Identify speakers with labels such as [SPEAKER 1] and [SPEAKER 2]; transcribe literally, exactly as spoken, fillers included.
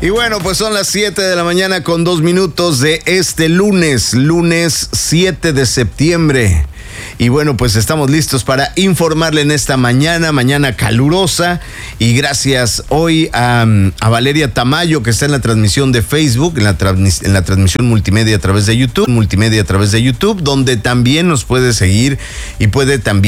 [SPEAKER 1] Y bueno, pues son las siete de la mañana con dos minutos de este lunes, lunes siete de septiembre. Y bueno, pues estamos listos para informarle en esta mañana, mañana calurosa. Y gracias hoy a, a Valeria Tamayo, que está en la transmisión de Facebook, en la, transmis, en la transmisión multimedia a través de YouTube, multimedia a través de YouTube, donde también nos puede seguir y puede también